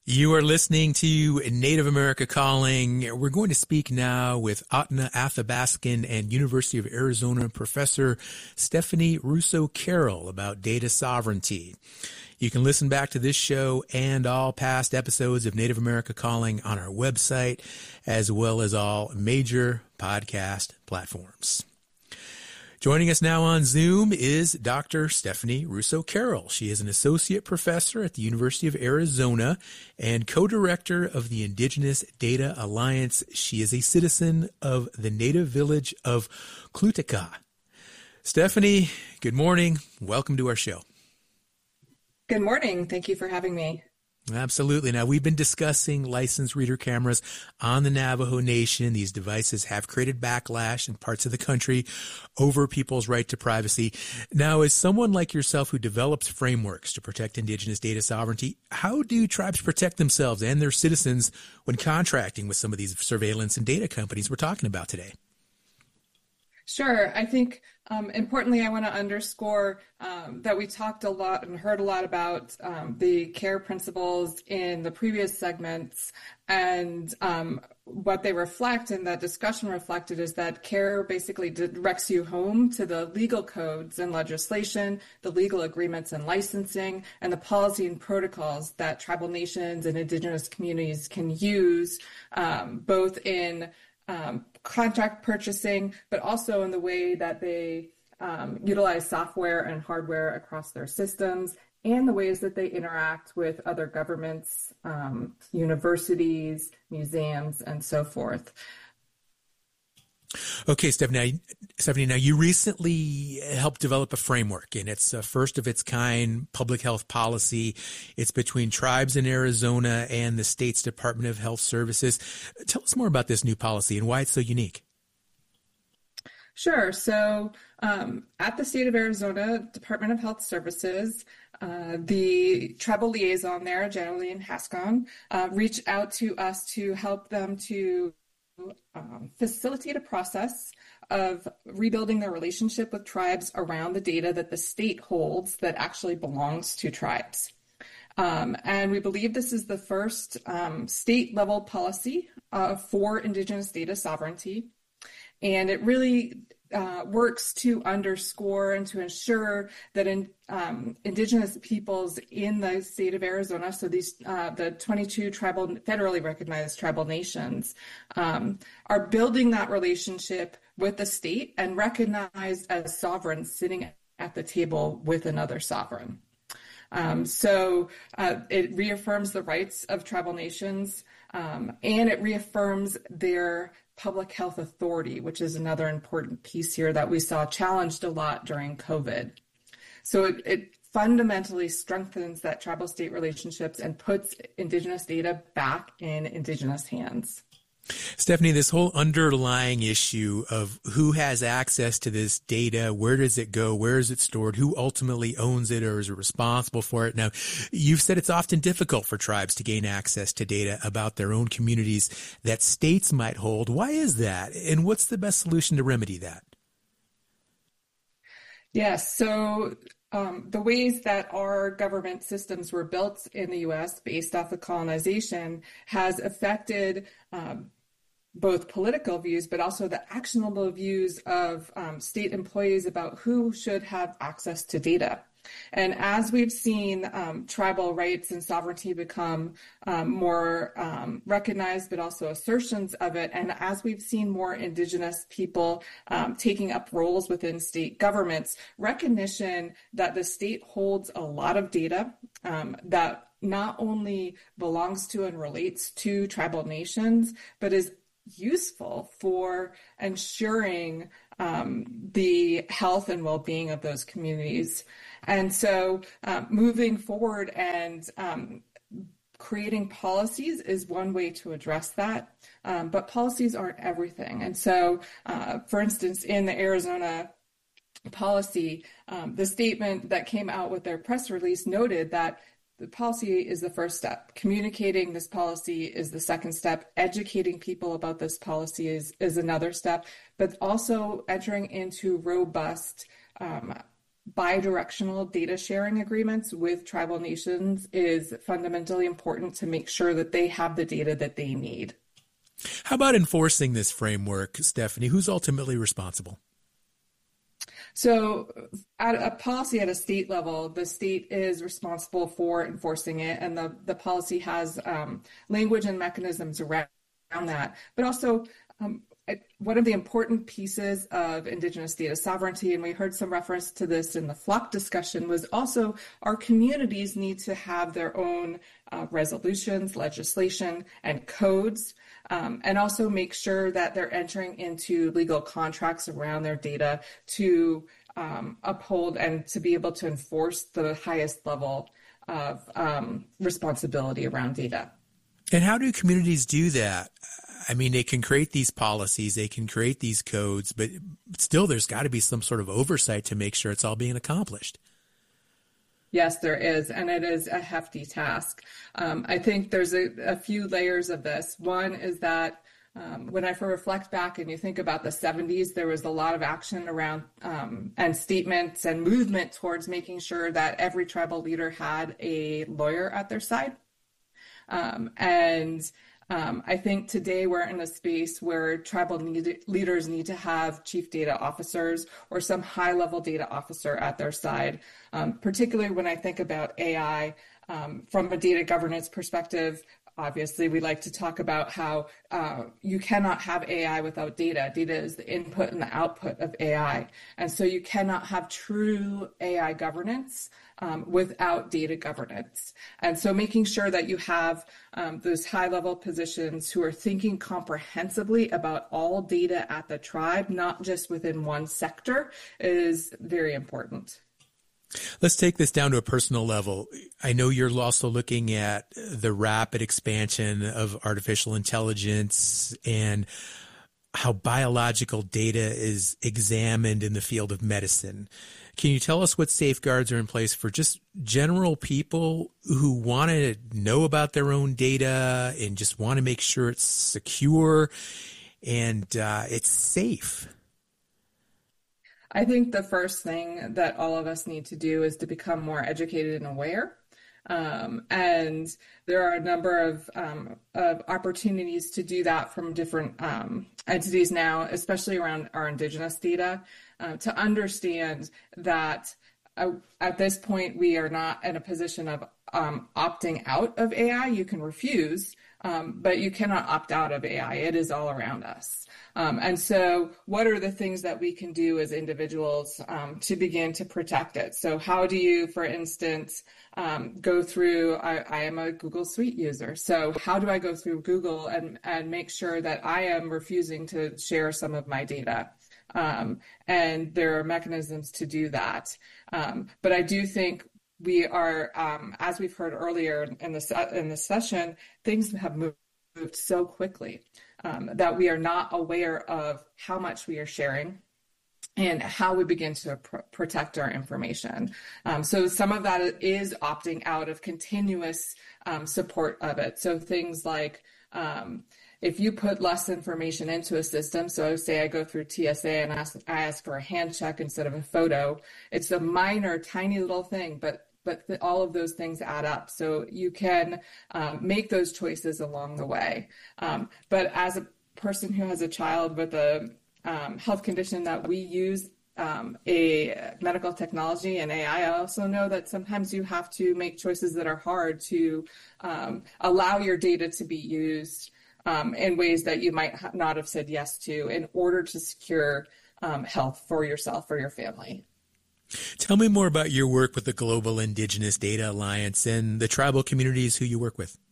You are listening to Native America Calling. We're going to speak now with Atna Athabaskan and University of Arizona professor Stephanie Russo Carroll about data sovereignty. You can listen back to this show and all past episodes of Native America Calling on our website, as well as all major podcast platforms. Joining us now on Zoom is Dr. Stephanie Russo Carroll. She is an associate professor at the University of Arizona and co-director of the Indigenous Data Alliance. She is a citizen of the native village of Clutaka. Stephanie, good morning. Welcome to our show. Good morning. Thank you for having me. Absolutely. Now, we've been discussing licensed reader cameras on the Navajo Nation. These devices have created backlash in parts of the country over people's right to privacy. Now, as someone like yourself who develops frameworks to protect Indigenous data sovereignty, how do tribes protect themselves and their citizens when contracting with some of these surveillance and data companies we're talking about today? Sure. I think importantly, I want to underscore that we talked a lot and heard a lot about the CARE principles in the previous segments, and what they reflect and that discussion reflected is that CARE basically directs you home to the legal codes and legislation, the legal agreements and licensing, and the policy and protocols that tribal nations and Indigenous communities can use both in contract purchasing, but also in the way that they utilize software and hardware across their systems, and the ways that they interact with other governments, universities, museums, and so forth. Okay, Stephanie, now you recently helped develop a framework, and it's a first of its kind public health policy. It's between tribes in Arizona and the state's Department of Health Services. Tell us more about this new policy and why it's so unique. Sure. So at the state of Arizona Department of Health Services, the tribal liaison there, Jenalyn Hascon, reached out to us to help them to facilitate a process of rebuilding their relationship with tribes around the data that the state holds that actually belongs to tribes. And we believe this is the first state-level policy for Indigenous data sovereignty. And it really works to underscore and to ensure that Indigenous peoples in the state of Arizona, so these the 22 federally recognized tribal nations, are building that relationship with the state and recognized as sovereigns sitting at the table with another sovereign. So it reaffirms the rights of tribal nations, and it reaffirms their public health authority, which is another important piece here that we saw challenged a lot during COVID. So it fundamentally strengthens that tribal-state relationships and puts Indigenous data back in Indigenous hands. Stephanie, this whole underlying issue of who has access to this data, where does it go, where is it stored, who ultimately owns it or is responsible for it? Now, you've said it's often difficult for tribes to gain access to data about their own communities that states might hold. Why is that? And what's the best solution to remedy that? Yes, so the ways that our government systems were built in the U.S. based off of colonization has affected both political views, but also the actionable views of state employees about who should have access to data. And as we've seen tribal rights and sovereignty become more recognized, but also assertions of it, and as we've seen more Indigenous people taking up roles within state governments, recognition that the state holds a lot of data that not only belongs to and relates to tribal nations, but is useful for ensuring the health and well-being of those communities. And so moving forward and creating policies is one way to address that, but policies aren't everything. And so, for instance, in the Arizona policy, the statement that came out with their press release noted that the policy is the first step. Communicating this policy is the second step. Educating people about this policy is another step, but also entering into robust bidirectional data sharing agreements with tribal nations is fundamentally important to make sure that they have the data that they need. How about enforcing this framework, Stephanie? Who's ultimately responsible? So at a policy at a state level, the state is responsible for enforcing it, and the policy has language and mechanisms around that. But also, one of the important pieces of Indigenous data sovereignty, and we heard some reference to this in the FLOC discussion, was also our communities need to have their own resolutions, legislation, and codes, and also make sure that they're entering into legal contracts around their data to uphold and to be able to enforce the highest level of responsibility around data. And how do communities do that? I mean, they can create these policies, they can create these codes, but still there's got to be some sort of oversight to make sure it's all being accomplished. Yes, there is, and it is a hefty task. I think there's a few layers of this. One is that when I reflect back and you think about the 70s, there was a lot of action around and statements and movement towards making sure that every tribal leader had a lawyer at their side. I think today we're in a space where tribal leaders need to have chief data officers or some high-level data officer at their side, particularly when I think about AI from a data governance perspective. Obviously, we like to talk about how you cannot have AI without data. Data is the input and the output of AI. And so you cannot have true AI governance without data governance. And so making sure that you have those high-level positions who are thinking comprehensively about all data at the tribe, not just within one sector, is very important. Let's take this down to a personal level. I know you're also looking at the rapid expansion of artificial intelligence and how biological data is examined in the field of medicine. Can you tell us what safeguards are in place for just general people who want to know about their own data and just want to make sure it's secure and it's safe? I think the first thing that all of us need to do is to become more educated and aware. And there are a number of opportunities to do that from different entities now, especially around our Indigenous data, to understand that at this point, we are not in a position of opting out of AI. You can refuse, but you cannot opt out of AI. It is all around us. And so what are the things that we can do as individuals to begin to protect it? So how do you, for instance, go through, I am a Google Suite user. So how do I go through Google and make sure that I am refusing to share some of my data? And there are mechanisms to do that. But I do think we are, as we've heard earlier in the session, things have moved so quickly that we are not aware of how much we are sharing and how we begin to protect our information. So some of that is opting out of continuous support of it. So things like if you put less information into a system, so say I go through TSA and I ask for a hand check instead of a photo, it's a minor, tiny little thing, but all of those things add up. So you can make those choices along the way. But as a person who has a child with a health condition that we use a medical technology and AI, I also know that sometimes you have to make choices that are hard to allow your data to be used in ways that you might not have said yes to in order to secure health for yourself or your family. Tell me more about your work with the Global Indigenous Data Alliance and the tribal communities who you work with.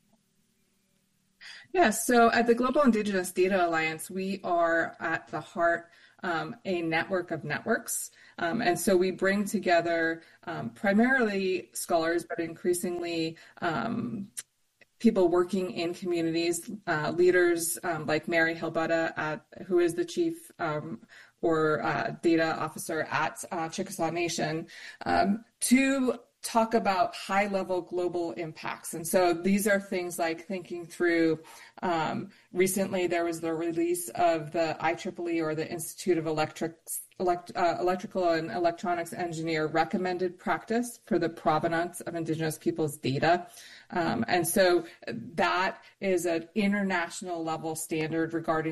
Yes, so at the Global Indigenous Data Alliance, we are at the heart a network of networks. And so we bring together primarily scholars, but increasingly people working in communities, leaders like Mary Hilbutta, who is the chief or data officer at Chickasaw Nation, to talk about high-level global impacts. And so these are things like thinking through, recently there was the release of the IEEE, or the Institute of Electrical and Electronics Engineer recommended practice for the provenance of Indigenous peoples' data. And so that is an international level standard regarding